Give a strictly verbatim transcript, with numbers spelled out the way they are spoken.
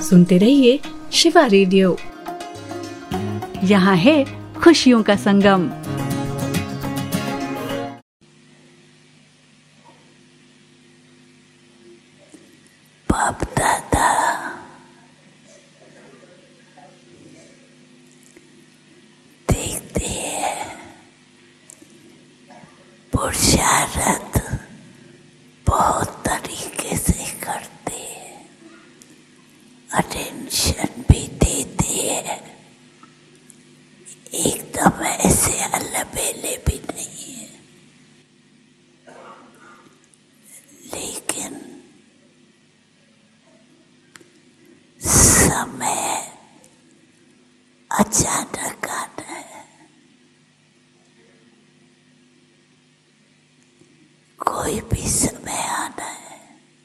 सुनते रहिए शिवा रेडियो। यहाँ है खुशियों का संगम। बाप दादा देखते हैं, पुरुषार्थ बहुत तरीके से करते हैं, अटेंशन भी देते हैं, एकदम ऐसे अलबेले भी नहीं है, लेकिन समय अचानक